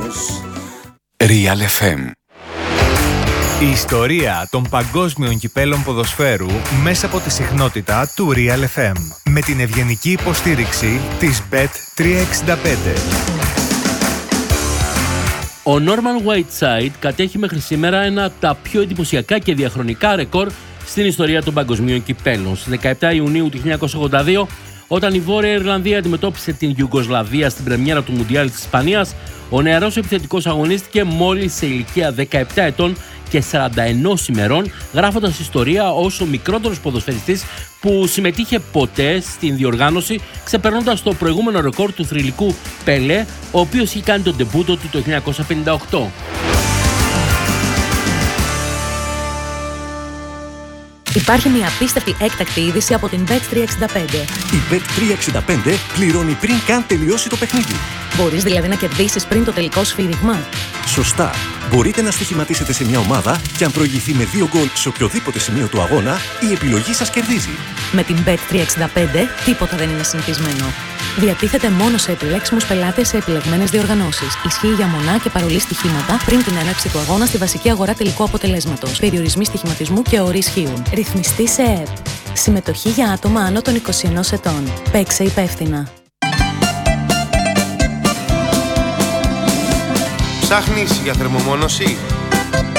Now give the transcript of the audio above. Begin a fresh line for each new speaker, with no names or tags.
Real FM.
Η ιστορία των παγκόσμιων κυπέλων ποδοσφαίρου μέσα από τη συχνότητα του Real FM. Με την ευγενική υποστήριξη της Bet365.
Ο Norman Whiteside κατέχει μέχρι σήμερα ένα από τα πιο εντυπωσιακά και διαχρονικά ρεκόρ στην ιστορία των παγκοσμίων κυπέλων. Στις 17 Ιουνίου του 1982, όταν η Βόρεια Ιρλανδία αντιμετώπισε την Ιουγκοσλαβία στην πρεμιέρα του Μουντιάλ της Ισπανίας, ο νεαρός επιθετικός αγωνίστηκε μόλις σε ηλικία 17 ετών και 41 ημερών, γράφοντας ιστορία ως ο μικρότερος ποδοσφαιριστής που συμμετείχε ποτέ στην διοργάνωση, ξεπερνώντας το προηγούμενο ρεκόρ του θρυλικού Πελέ, ο οποίος είχε κάνει τον ντεμπούτο του το 1958.
Υπάρχει μια απίστευτη έκτακτη είδηση από την Bet365.
Η Bet365 πληρώνει πριν καν τελειώσει το παιχνίδι.
Μπορείς δηλαδή να κερδίσεις πριν το τελικό σφύριγμα.
Σωστά. Μπορείτε να στοιχηματίσετε σε μια ομάδα και αν προηγηθεί με 2 γκολ σε οποιοδήποτε σημείο του αγώνα, η επιλογή σας κερδίζει.
Με την Bet365 τίποτα δεν είναι συνηθισμένο. Διατίθεται μόνο σε επιλέξιμους πελάτες σε επιλεγμένες διοργανώσεις. Ισχύει για μονά και παρολί στοιχήματα πριν την έναρξη του αγώνα στη βασική αγορά τελικού αποτελέσματος. Περιορισμοί στοιχηματισμού και όροι ισχύουν. Ρυθμιστή σε ΕΕΠ. Συμμετοχή για άτομα άνω των 21 ετών. Παίξε υπεύθυνα.
Ψάχνεις για θερμομόνωση?